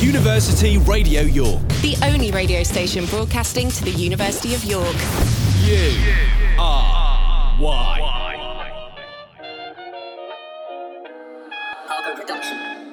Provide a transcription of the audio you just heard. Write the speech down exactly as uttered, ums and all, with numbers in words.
University Radio York. The only radio station broadcasting to the University of York. U R Y. Harbour Production.